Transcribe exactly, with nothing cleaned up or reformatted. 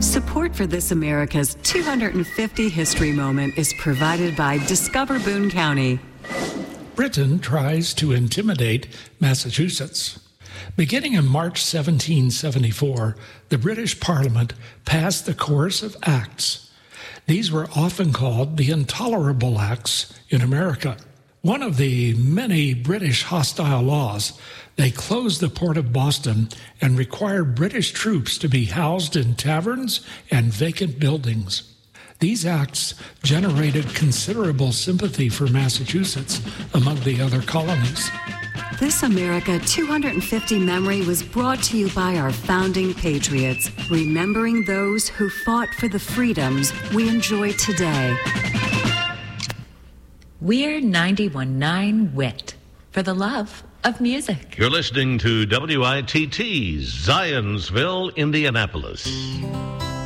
Support for This America's two hundred fifty History Moment is provided by Discover Boone County. Britain tries to intimidate Massachusetts. Beginning in March seventeen seventy-four, the British Parliament passed the Course of Acts. These were often called the Intolerable Acts in America. One of the many British hostile laws, they closed the port of Boston and required British troops to be housed in taverns and vacant buildings. These acts generated considerable sympathy for Massachusetts among the other colonies. This America two hundred fifty memory was brought to you by our founding patriots, remembering those who fought for the freedoms we enjoy today. We're ninety-one point nine W I T for the love of music. You're listening to W I T T, Zionsville, Indianapolis.